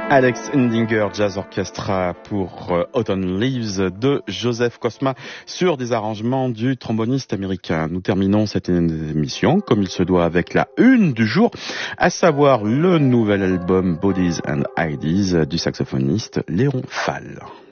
Alex Hendinger Jazz Orchestra pour Autumn Leaves de Joseph Cosma sur des arrangements du tromboniste américain. Nous terminons cette émission comme il se doit avec la une du jour, à savoir le nouvel album Bodies and Ideas du saxophoniste Léon Fall.